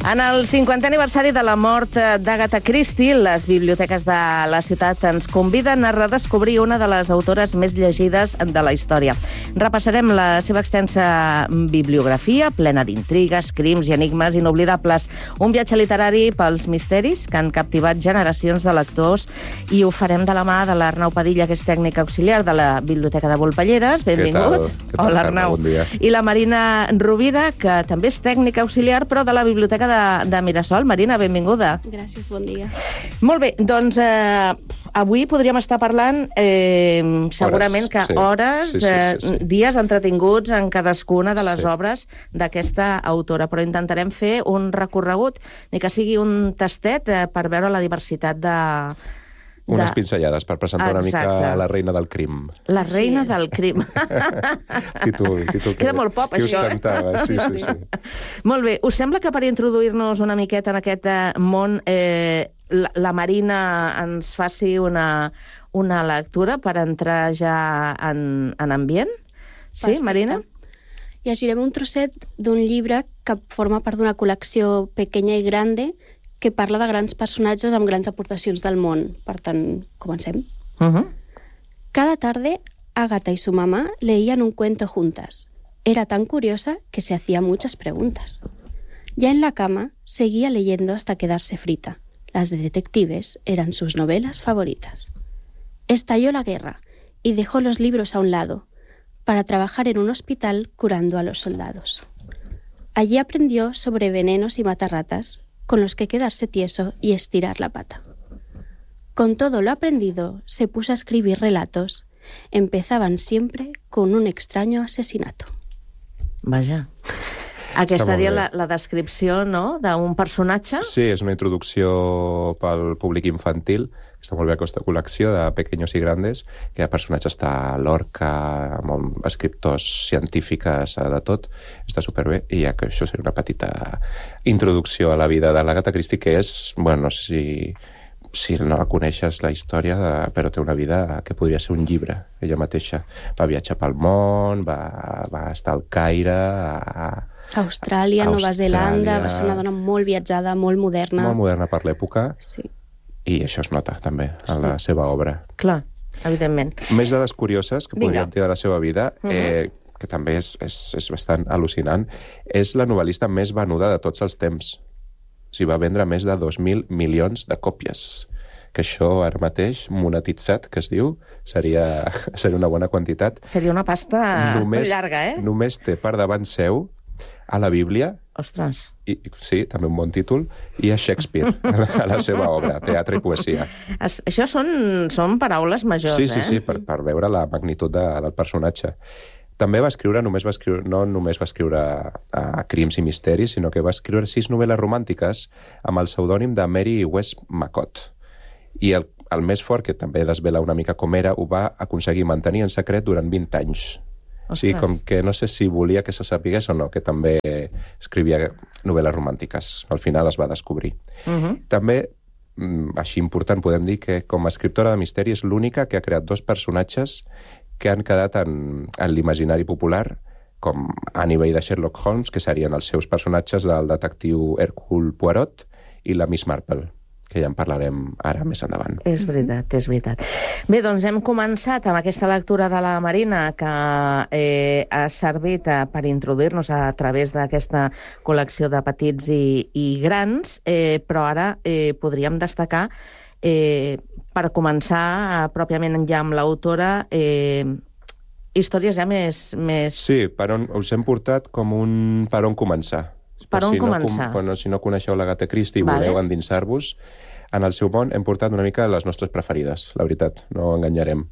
En el 50è aniversari de la mort d'Agatha Christie, les biblioteques de la ciutat ens conviden a redescobrir una de les autores més llegides de la història. Repassarem la seva extensa bibliografia, plena d'intrigues, crims i enigmes inoblidables. Un viatge literari pels misteris que han captivat generacions de lectors, i ho farem de la mà de l'Arnau Padilla, que és tècnic auxiliar de la Biblioteca de Volpelleres. Benvingut. Què tal, Hola, Arnau. Bon dia. I la Marina Rovira, que també és tècnica auxiliar, però de la Biblioteca de Mirasol. Marina, benvinguda. Gràcies, bon dia. Molt bé, doncs avui podríem estar parlant segurament hores, dies entretinguts en cadascuna de les obres d'aquesta autora, però intentarem fer un recorregut, ni que sigui un tastet per veure la diversitat de... Unes pinzellades per presentar una mica la reina del crim. La reina del crim. Títol Queda molt pop, que això, ostentava. Sí. Molt bé. Us sembla que per introduir-nos una miqueta en aquest món, la Marina ens faci una lectura per entrar ja en ambient? Sí, Perfecte. Marina? Llegirem un trosset d'un llibre que forma part d'una col·lecció pequeña i grande que parla de grans personatges amb grans aportacions del món. Per tant, comencem. Cada tarde, Agatha y su mamá leían un cuento juntas. Era tan curiosa que se hacía muchas preguntas. Ya en la cama, seguía leyendo hasta quedarse frita. Las de detectives eran sus novelas favoritas. Estalló la guerra y dejó los libros a un lado para trabajar en un hospital curando a los soldados. Allí aprendió sobre venenos y matarratas, con los que quedarse tieso y estirar la pata. Con todo lo aprendido, se puso a escribir relatos. Empezaban siempre con un extraño asesinato. Vaja. Aquesta seria la descripció, no?, d'un personatge. Sí, és una introducció pel públic infantil. Està molt bé aquesta col·lecció de Pequeños y Grandes, que hi ha personatges, està Lorca, amb escriptors científiques, de tot. Està superbé, i ja que això seria una petita introducció a la vida de l'Agatha Christie, que és, bueno, no sé si no la coneixes, la història, però té una vida que podria ser un llibre, ella mateixa. Va viatjar pel món, va estar al Caire, Austràlia, Nova Zelanda, va ser una dona molt viatjada, molt moderna. Molt moderna per l'època. Sí. I això es nota, també, en la seva obra. Clar, evidentment. Més dades curioses que podríem dir de la seva vida, que també és bastant al·lucinant, és la novel·lista més venuda de tots els temps. O sigui, va vendre més de 2.000 milions de còpies. Que això ara mateix, monetitzat, que es diu, seria una bona quantitat. Seria una pasta llarga, eh? Només té per davant seu a la Bíblia. Ostres. Sí, també un bon títol. I a Shakespeare, a la seva obra, teatre i poesia. Això són paraules majors, Sí, per veure la magnitud del personatge. També va escriure, no només va escriure crims i misteris, sinó que va escriure 6 novel·les romàntiques amb el pseudònim de Mary Westmacott. I el més fort, que també desvela una mica com era, ho va aconseguir mantenir en secret durant 20 anys. O sigui, com que no sé si volia que se sapigués o no, que també escrivia novel·les romàntiques. Al final es va descobrir. També, així important, podem dir que com a escriptora de misteri és l'única que ha creat 2 personatges que han quedat en l'imaginari popular, com a nivell de Sherlock Holmes, que serien els seus personatges del detectiu Hercule Poirot i la Miss Marple, que ja en parlarem ara més endavant. És veritat, és veritat. Bé, doncs hem començat amb aquesta lectura de la Marina, que ha servit per introduir-nos a través d'aquesta col·lecció de petits i grans, però ara podríem destacar, per començar pròpiament ja amb l'autora, històries ja més... Sí, us hem portat com un per on començar. Per on començar? Si no coneixeu l'Agatha Christie i voleu endinsar-vos en el seu món, hem portat una mica les nostres preferides, la veritat, no enganyarem.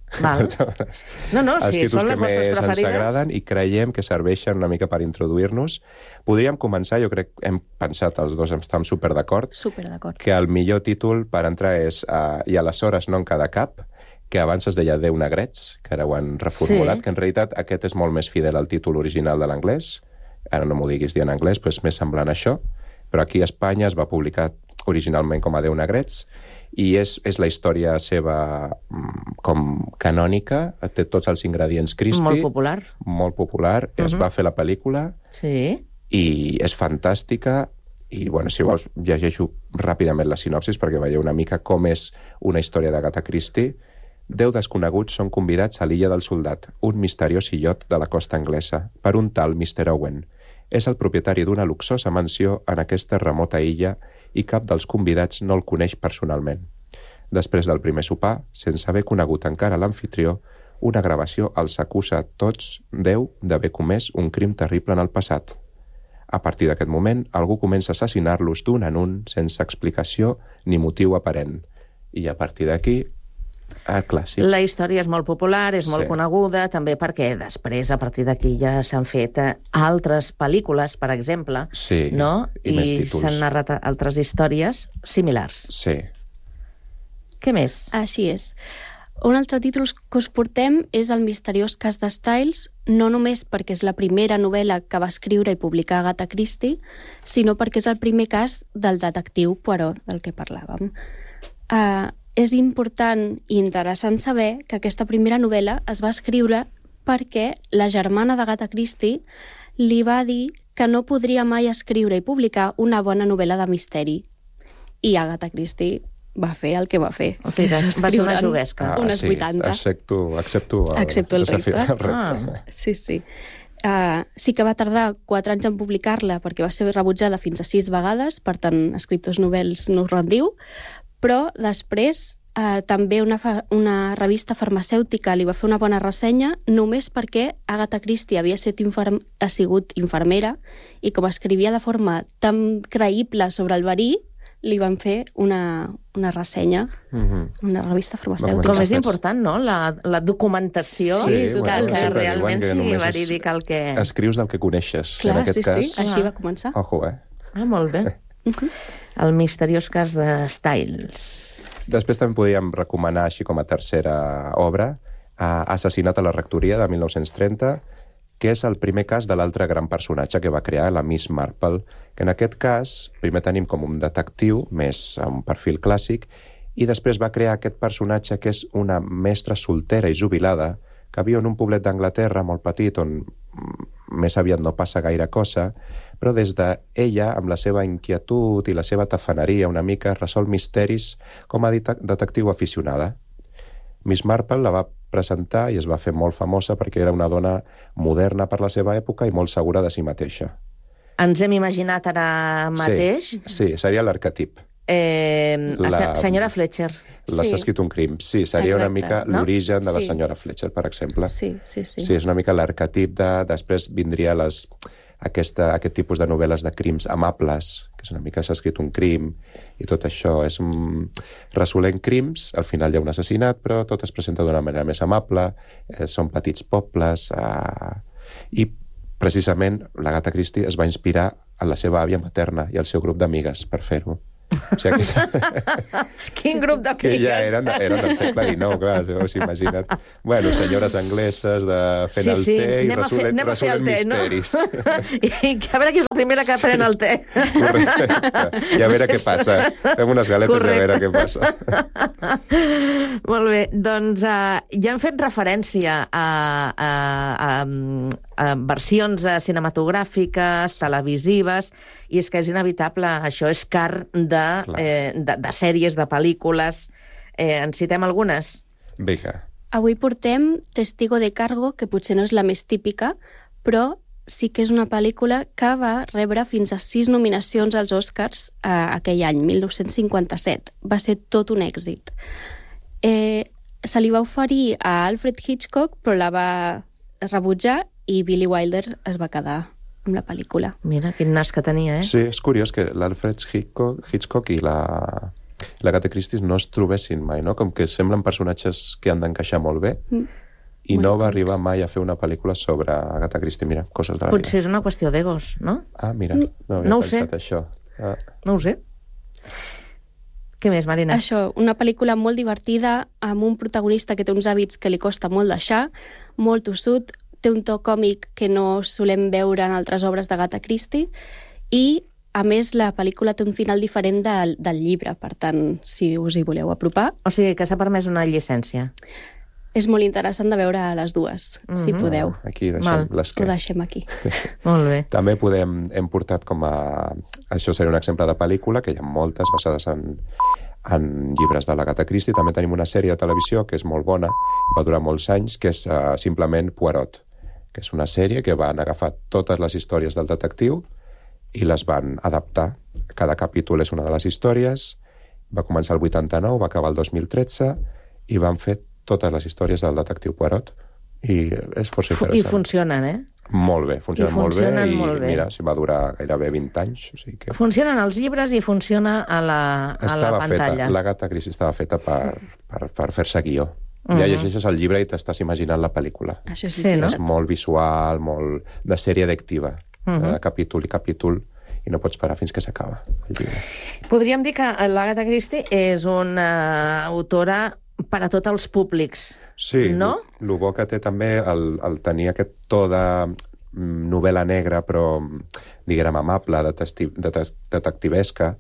No, sí, són les nostres preferides. Els títols que més ens agraden i creiem que serveixen una mica per introduir-nos. Podríem començar, jo crec, hem pensat, els dos estem super d'acord, que el millor títol per entrar és I aleshores no en cada cap, que abans es deia Déu negrets, que ara ho han reformulat, que en realitat aquest és molt més fidel al títol original de l'anglès. Ara no m'ho diguis dir en anglès, però és més semblant a això. Però aquí a Espanya es va publicar originalment com a Déu negrets, i és la història seva com canònica, té tots els ingredients Christie. Molt popular. Molt popular. Es va fer la pel·lícula. Sí. I és fantàstica. I, bueno, si vols, llegeixo ràpidament la sinopsis perquè veieu una mica com és una història d'Agatha Christie. 10 desconeguts són convidats a l'Illa del Soldat, un misteriós illot de la costa anglesa, per un tal Mr. Owen. És el propietari d'una luxosa mansió en aquesta remota illa i cap dels convidats no el coneix personalment. Després del primer sopar, sense haver conegut encara l'anfitrió, una gravació els acusa a tots 10 d'haver comès un crim terrible en el passat. A partir d'aquest moment, algú comença a assassinar-los d'un en un, sense explicació ni motiu aparent. I a partir d'aquí, clàssic. La història és molt popular, és molt coneguda, també perquè després, a partir d'aquí, ja s'han fet altres pel·lícules, per exemple, no? I més títols. S'han narrat altres històries similars. Sí. Què més? Així és. Un altre títol que us portem és El misteriós cas de Styles, no només perquè és la primera novel·la que va escriure i publicar Agatha Christie, sinó perquè és el primer cas del detectiu Poirot, del que parlàvem. És important i interessant saber que aquesta primera novel·la es va escriure perquè la germana d'Agatha Christie li va dir que no podria mai escriure i publicar una bona novel·la de misteri. I Agatha Christie va fer el que va fer. Va ser una juguesca. Unes 80. Accepto el repte. Sí. Sí que va tardar 4 anys en publicar-la perquè va ser rebutjada fins a 6 vegades, per tant, escriptors novels no us rendiu, però després també una revista farmacèutica li va fer una bona ressenya només perquè Agatha Christie havia sigut infermera i com escrivia de forma tan creïble sobre el verí, li van fer una ressenya, una revista farmacèutica. Com és important, no?, la documentació, que realment sigui verídic el que... Escrius del que coneixes. Clar, sí, així va començar. Ojo, molt bé. El misteriós cas de Styles. Després també podíem recomanar, així com a tercera obra, Assassinat a la rectoria, de 1930, que és el primer cas de l'altre gran personatge que va crear, la Miss Marple, que en aquest cas primer tenim com un detectiu, més a un perfil clàssic, i després va crear aquest personatge que és una mestra soltera i jubilada que viu en un poblet d'Anglaterra molt petit on més aviat no passa gaire cosa, però des d'ella, amb la seva inquietud i la seva tafaneria una mica, resol misteris com a detectiu aficionada. Miss Marple la va presentar i es va fer molt famosa perquè era una dona moderna per la seva època i molt segura de si mateixa. Ens hem imaginat ara mateix? Sí, seria l'arquetip. Senyora Fletcher. L'has escrit un crim. Sí, seria una mica l'origen de la senyora Fletcher, per exemple. Sí. Sí, és una mica l'arquetip de... Després vindria aquest tipus de novel·les de crims amables, que és una mica s'ha escrit un crim, i tot això és resolent crims, al final hi ha un assassinat, però tot es presenta d'una manera més amable, són petits pobles, i precisament l'Agatha Christie es va inspirar en la seva àvia materna i el seu grup d'amigues per fer-ho. O sigui, Quin grup d'amigues? Que ja eren del segle XIX, clar, llavors imagina't. Bueno, senyores angleses fent el té i resolent misteris. I a veure qui és la primera que pren el té. Correcte. I a veure què passa. Fem unes galetes i a veure què passa. Molt bé, doncs ja hem fet referència a versions cinematogràfiques, televisives, i és que és inevitable, això és car de sèries, de pel·lícules. En citem algunes? Vinga. Avui portem Testigo de Cargo, que potser no és la més típica, però sí que és una pel·lícula que va rebre fins a 6 nominacions als Oscars aquell any, 1957. Va ser tot un èxit. Se li va oferir a Alfred Hitchcock, però la va rebutjar i Billy Wilder es va quedar amb la pel·lícula. Mira, quin nas que tenia, Sí, és curiós que l'Alfred Hitchcock i l'Agatha Christie no es trobessin mai, no? Com que semblen personatges que han d'encaixar molt bé, i no va arribar mai a fer una pel·lícula sobre Agatha Christie. Mira, coses de la vida. Potser és una qüestió d'egos, no? Mira, no havia pensat això. No ho sé. Què més, Marina? Això, una pel·lícula molt divertida, amb un protagonista que té uns hàbits que li costa molt deixar, molt tossut, té un to còmic que no solem veure en altres obres d'Agatha Christie, i, a més, la pel·lícula té un final diferent del llibre, per tant, si us hi voleu apropar. O sigui, que s'ha permès una llicència. És molt interessant de veure les dues, si podeu. Aquí deixem Ho deixem aquí. Molt bé. També hem portat com a... Això seria un exemple de pel·lícula, que hi ha moltes basades en llibres de l'Agatha Christie. També tenim una sèrie de televisió que és molt bona, va durar molts anys, que és simplement Poirot, que és una sèrie que van agafar totes les històries del detectiu i les van adaptar. Cada capítol és una de les històries. Va començar el 89, va acabar el 2013 i van fer totes les històries del detectiu Poirot. I és força interessant. I funcionen, Molt bé, funcionen molt bé. Molt bé. Mira, si va durar gairebé 20 anys. O sigui que... Funcionen els llibres i funciona a la pantalla. L'Agatha Christie estava feta per fer-se guió. Ja llegeixes el llibre i t'estàs imaginant la pel·lícula. Això sí, no? És molt visual, molt de sèrie addictiva. Capítol i capítol, i no pots parar fins que s'acaba el llibre. Podríem dir que l'Agatha Christie és una autora per a tots els públics, sí, no? El bo que té també el tenir aquest to de novel·la negra, però, diguem, amable, detectivesca,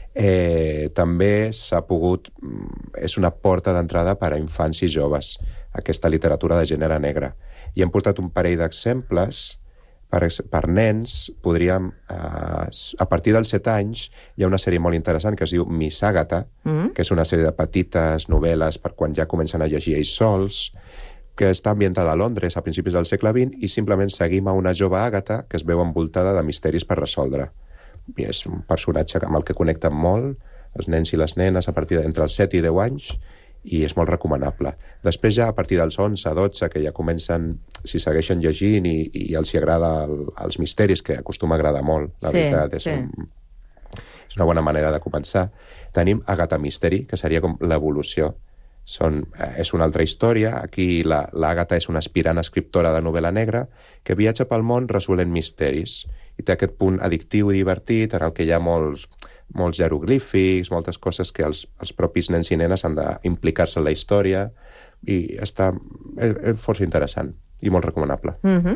també s'ha pogut... És una porta d'entrada per a infants i joves, aquesta literatura de gènere negre. I hem portat un parell d'exemples. Per nens, podríem... A partir dels 7 anys hi ha una sèrie molt interessant que es diu Miss Agatha, que és una sèrie de petites novel·les per quan ja comencen a llegir ells sols, que està ambientada a Londres a principis del segle XX, i simplement seguim a una jove Agatha que es veu envoltada de misteris per resoldre. I és un personatge amb el que connecten molt els nens i les nenes a partir d'entre els 7 i 10 anys, i és molt recomanable. Després ja a partir dels 11, 12, que ja comencen, si segueixen llegint i els hi agrada els misteris, que acostuma a agradar molt, la veritat, és una bona manera de començar. Tenim Agatha Mystery, que seria com l'evolució. És una altra història. Aquí l'Agatha és una aspirant escriptora de novel·la negra que viatja pel món resolent misteris, i té aquest punt addictiu i divertit en el que hi ha molts jeroglífics, moltes coses que els propis nens i nenes han d'implicar-se en la història, i és força interessant i molt recomanable.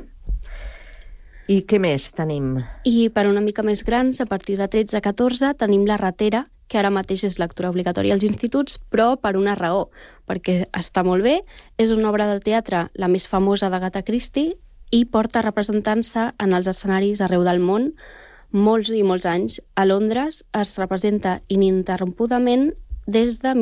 I què més tenim? I per una mica més grans, a partir de 13-14, tenim La ratera, que ara mateix és lectura obligatòria als instituts, però per una raó, perquè està molt bé, és una obra de teatre la més famosa d'Agatha Christie i porta representant-se en els escenaris arreu del món molts i molts anys. A Londres es representa ininterrompudament des de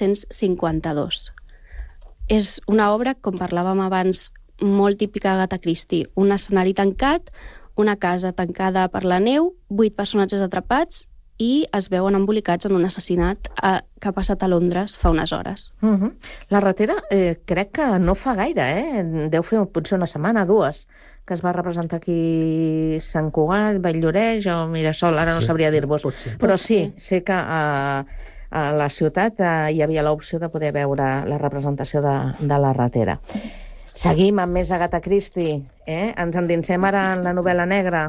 1952. És una obra, com parlàvem abans, molt típica Agatha Christie. Un escenari tancat, una casa tancada per la neu, 8 personatges atrapats i es veuen embolicats en un assassinat que ha passat a Londres fa unes hores. La ratera crec que no fa gaire, deu fer potser una setmana, 2, que es va representar aquí Sant Cugat, Vall-lloreix o Mirasol, ara no sabria dir-vos. Però sí, sé que a la ciutat hi havia l'opció de poder veure la representació de la ratera. Seguim amb més Agatha Christie. Ens endinsem ara en la novel·la negra.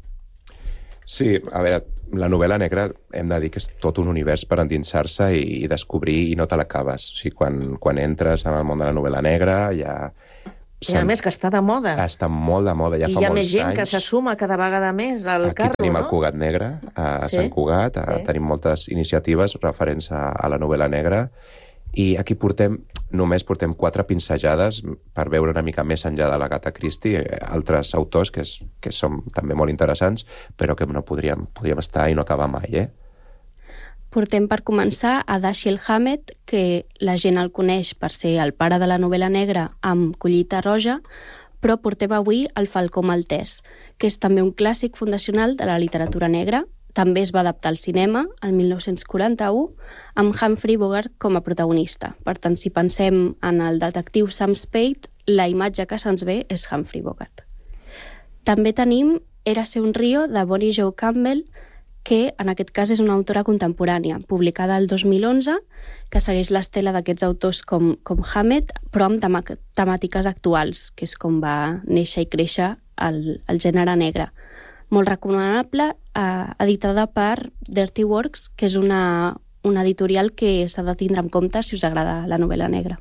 Sí, a veure, la novel·la negra hem de dir que és tot un univers per endinsar-se i descobrir, i no te l'acabes. O sigui, quan entres en el món de la novel·la negra ja... I a més que està de moda. Està molt de moda, ja fa molts anys. I hi ha més gent que s'assuma cada vegada més al carro, no? Aquí tenim el Cugat Negre, a Sant Cugat, tenim moltes iniciatives referents a la novel·la negra, i aquí només portem 4 pincejades per veure una mica més enllà de l'Agatha Christie, altres autors que són també molt interessants, però que no podríem estar i no acabar mai, Portem per començar a Dashiell Hammett, que la gent el coneix per ser el pare de la novel·la negra amb Collita Roja, però portem avui El falcó maltès, que és també un clàssic fundacional de la literatura negra. També es va adaptar al cinema, el 1941, amb Humphrey Bogart com a protagonista. Per tant, si pensem en el detectiu Sam Spade, la imatge que se'ns ve és Humphrey Bogart. També tenim Érase un río, de Bonnie Jo Campbell, que en aquest cas és una autora contemporània, publicada el 2011, que segueix l'estela d'aquests autors com Hammett, però amb temàtiques actuals, que és com va néixer i créixer el gènere negre. Molt recomanable, editada per Dirty Works, que és una editorial que s'ha de tindre en compte si us agrada la novel·la negra.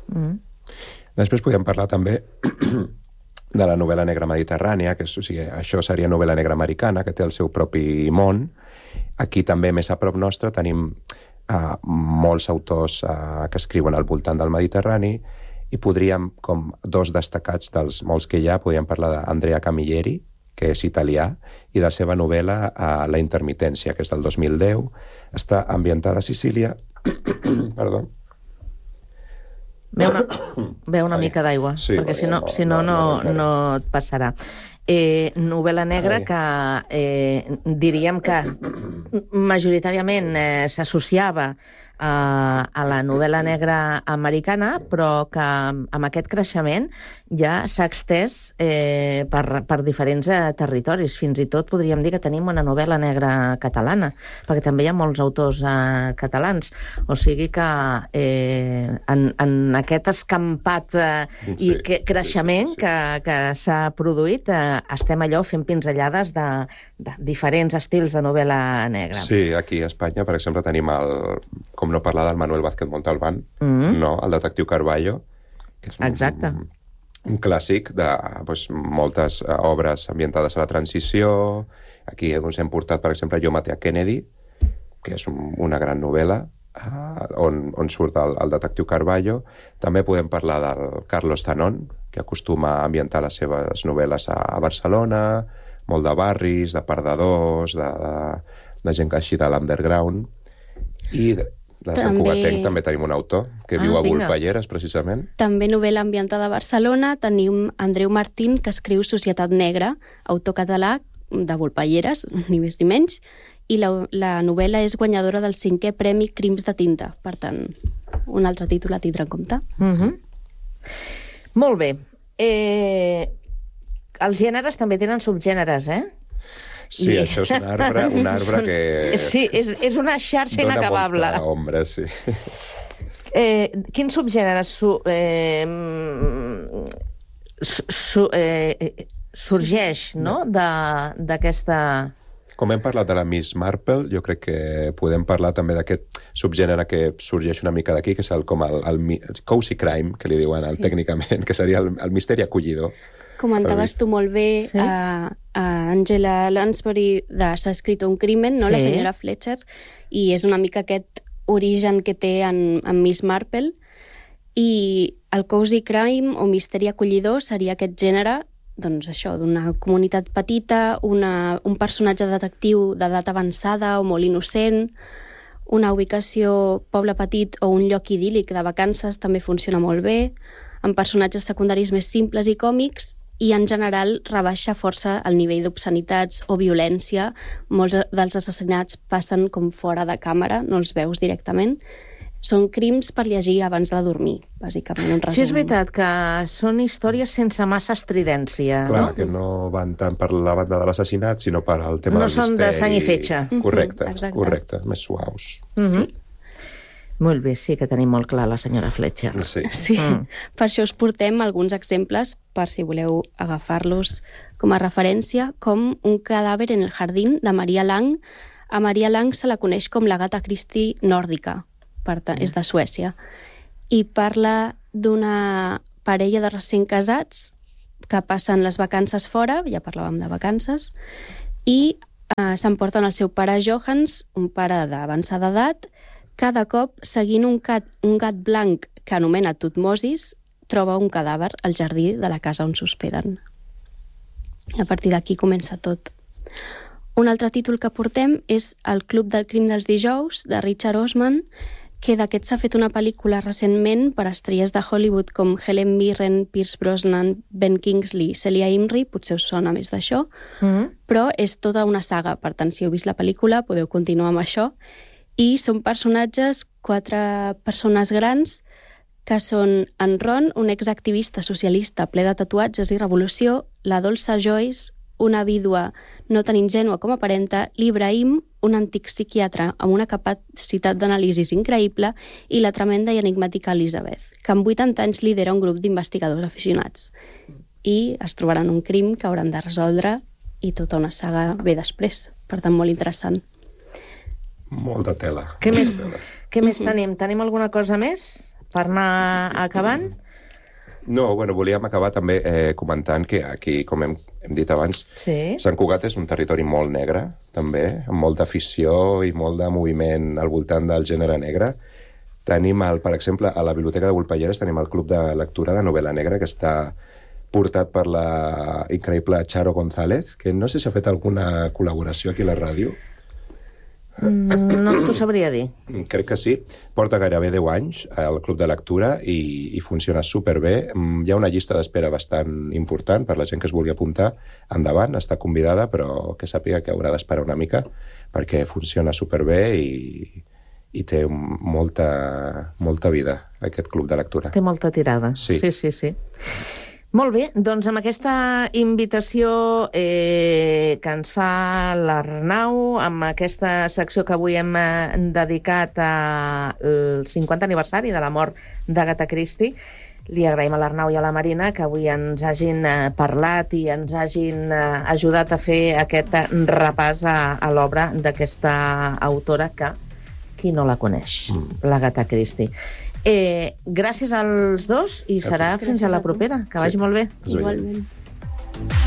Després podem parlar també de la novel·la negra mediterrània, que això seria novel·la negra americana, que té el seu propi món. Aquí també, més a prop nostre, tenim molts autors que escriuen al voltant del Mediterrani, i podríem, com dos destacats dels molts que hi ha, podríem parlar d'Andrea Camilleri, que és italià, i la seva novel·la La intermitència, que és del 2010. Està ambientada a Sicília. Perdó. Beu una mica d'aigua, sí, perquè si no et passarà. Novel·la negra que diríem que majoritàriament s'associava a la novel·la negra americana, però que amb aquest creixement ja s'ha extès per diferents territoris. Fins i tot podríem dir que tenim una novel·la negra catalana, perquè també hi ha molts autors catalans. O sigui que en aquest escampat i creixement que s'ha produït, estem allò fent pinzellades de diferents estils de novel·la negra. Sí, aquí a Espanya, per exemple, tenim com no parlar del Manuel Vázquez Montalbán, no? El detectiu Carballo, que és un clàssic de moltes obres ambientades a la transició. Aquí hem portat, per exemple, Jo maté a Kennedy, que és una gran novel·la, on surt el detectiu Carballo. També podem parlar del Carlos Tanón, que acostuma a ambientar les seves novel·les a Barcelona, molt de barris, de perdedors, de gent així de l'underground. I de Sant Cugatenc també tenim un autor que viu a Volpelleres, precisament. També novel·la ambientada a Barcelona. Tenim Andreu Martín, que escriu Societat Negra, autor català de Volpelleres, ni més ni menys, i la novel·la és guanyadora del 5è Premi Crims de Tinta. Per tant, un altre títol a tindre en compte. Molt bé. Els gèneres també tenen subgèneres, Sí, això és un arbre que... Sí, és una xarxa inacabable. Dóna molta ombra, sí. Quins subgèneres sorgeix, no?, d'aquesta... Com hem parlat de la Miss Marple, jo crec que podem parlar també d'aquest subgènere que sorgeix una mica d'aquí, que és el cozy crime, que li diuen tècnicament, que seria el misteri acollidor. Comentaves tu molt bé a Angela Lansbury de S'ha escrit un crimen, no? La senyora Fletcher, i és una mica aquest origen que té en Miss Marple, i el cozy crime o misteri acollidor seria aquest gènere, doncs això, d'una comunitat petita, un personatge detectiu d'edat avançada o molt innocent, una ubicació poble petit o un lloc idíl·lic de vacances també funciona molt bé, amb personatges secundaris més simples i còmics, i en general rebaixa força el nivell d'obscenitats o violència. Molts dels assassinats passen com fora de càmera, no els veus directament. Són crims per llegir abans de dormir, bàsicament, un resum. Sí, és veritat que són històries sense massa estridència, Clar, que no van tant per la banda de l'assassinat, sinó per al tema del misteri. No són de sang i fetge. Correcte, més suaus. Sí. Molt bé, sí que tenim molt clar la senyora Fletcher. Sí. Per això us portem alguns exemples, per si voleu agafar-los com a referència, com Un cadàver en el jardín, de Maria Lang. A Maria Lang se la coneix com l'Agatha Christie nòrdica, per tant, és de Suècia, i parla d'una parella de recent casats que passen les vacances fora, ja parlàvem de vacances, i s'emporten el seu pare Johans, un pare d'avançada edat. Cada cop, seguint un gat blanc que anomena Tutmosis, troba un cadàver al jardí de la casa on s'hospeden. I a partir d'aquí comença tot. Un altre títol que portem és El club del crim dels dijous, de Richard Osman, que d'aquest s'ha fet una pel·lícula recentment per estrelles de Hollywood com Helen Mirren, Pierce Brosnan, Ben Kingsley, Celia Imrie, potser us sona més d'això, però és tota una saga, per tant, si heu vist la pel·lícula podeu continuar amb això. I són personatges, 4 persones grans, que són en Ron, un exactivista socialista ple de tatuatges i revolució, la Dolça Joyce, una vídua no tan ingènua com aparenta, l'Ibrahim, un antic psiquiatre amb una capacitat d'anàlisis increïble, i la tremenda i enigmàtica Elizabeth, que amb 80 anys lidera un grup d'investigadors aficionats. I es trobaran un crim que hauran de resoldre i tota una saga ve després. Per tant, molt interessant. Molta tela. Què més tenim? Tenim alguna cosa més per anar acabant? No, volíem acabar també comentant que aquí, com hem dit abans, Sant Cugat és un territori molt negre, també, amb molta afició i molt de moviment al voltant del gènere negre. Tenim, per exemple, a la Biblioteca de Volpelleres tenim el Club de Lectura de Novel·la Negra, que està portat per la increïble Charo González, que no sé si ha fet alguna col·laboració aquí a la ràdio. No t'ho sabria dir. Crec que sí. Porta gairebé 10 anys al Club de Lectura i funciona superbé. Hi ha una llista d'espera bastant important per la gent que es vulgui apuntar. Endavant, està convidada, però que sàpiga que haurà d'esperar una mica perquè funciona superbé i té molta vida, aquest Club de Lectura. Té molta tirada. Sí. Sí. Molt bé, doncs amb aquesta invitació que ens fa l'Arnau, amb aquesta secció que avui hem dedicat al 50 aniversari de la mort d'Agatha Christie, li agraïm a l'Arnau i a la Marina que avui ens hagin parlat i ens hagin ajudat a fer aquest repàs a l'obra d'aquesta autora que, qui no la coneix, l'Agatha Christie. Gràcies als dos i serà fins a la propera. Que vagi molt bé. Igualment.